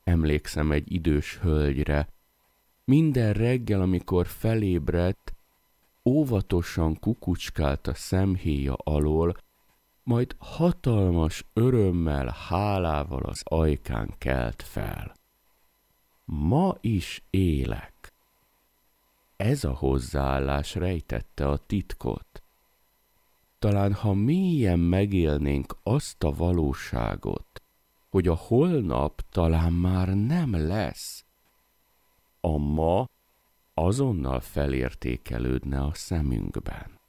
Emlékszem egy idős hölgyre. Minden reggel, amikor felébredt, óvatosan kukucskált a szemhéja alól, majd hatalmas örömmel, hálával az ajkán kelt fel. Ma is élek. Ez a hozzáállás rejtette a titkot. Talán ha mélyen megélnénk azt a valóságot, hogy a holnap talán már nem lesz, a ma azonnal felértékelődne a szemünkben.